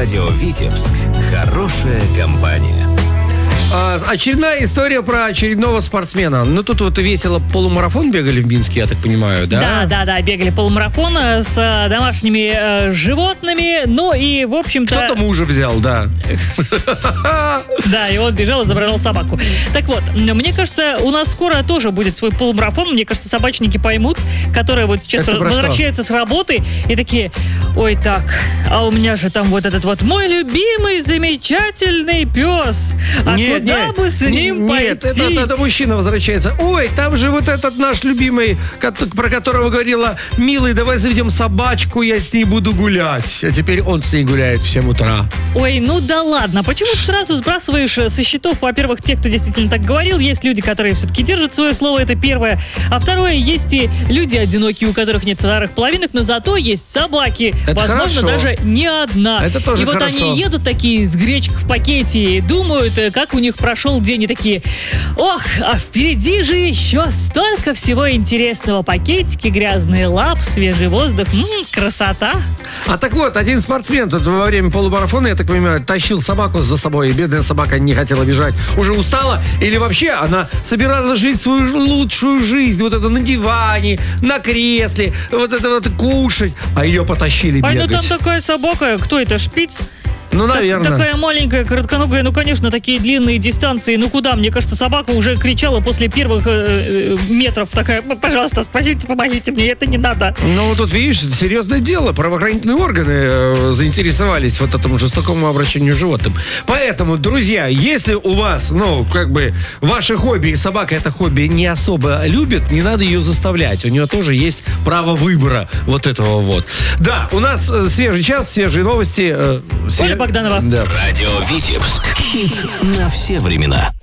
Радио Витебск. Хорошая компания. Очередная история про очередного спортсмена. Ну, тут вот весело полумарафон бегали в Минске, я так понимаю, да? Да, бегали полумарафон с домашними животными. Ну и, в общем-то... Кто-то мужа взял, да. Да, и он бежал и забрал собаку. Так вот, мне кажется, у нас скоро тоже будет свой полумарафон. Мне кажется, собачники поймут, которые вот сейчас возвращаются с работы и такие: ой, так, а у меня же там вот этот вот мой любимый, замечательный пес. Куда бы с ним пойти? Нет, это мужчина возвращается. Ой, там же вот этот наш любимый, про которого говорила: милый, давай заведем собачку, я с ней буду гулять. А теперь он с ней гуляет в 7 утра. Ой, ну да ладно. Почему ты сразу сбрасываешь со счетов, во-первых, тех, кто действительно так говорил? Есть люди, которые все-таки держат свое слово, это первое. А второе, есть и люди одинокие, у которых нет вторых половинок, но зато есть собаки. Это возможно, хорошо. даже не одна. Это тоже и вот хорошо. они едут такие с гречкой в пакете и думают, как у них прошел день, и такие: ох, а впереди же еще столько всего интересного. Пакетики, грязные лапы, свежий воздух. Красота. А так вот, один спортсмен тут во время полумарафона, я так понимаю, тащил собаку за собой, и бедная собака не хотела бежать. Уже устала? Или вообще она собиралась жить свою лучшую жизнь, вот это на диване, на кресле, вот это вот кушать, а ее потащили бегать. Ну там такая собака, кто это, шпиц? Ну, наверное. Такая маленькая, коротконогая, ну, конечно, такие длинные дистанции. Ну, куда? Мне кажется, собака уже кричала после первых метров. Такая: пожалуйста, спасите, помогите мне, это не надо. Ну, тут, видишь, серьезное дело. Правоохранительные органы заинтересовались вот этому жестокому обращению с животным. Поэтому, друзья, если у вас, ваше хобби, и собака это хобби не особо любит, не надо ее заставлять. У нее тоже есть право выбора вот этого вот. Да, у нас свежий час, свежие новости. Оля Богданова. Да. Радио Витебск. Хит на все времена.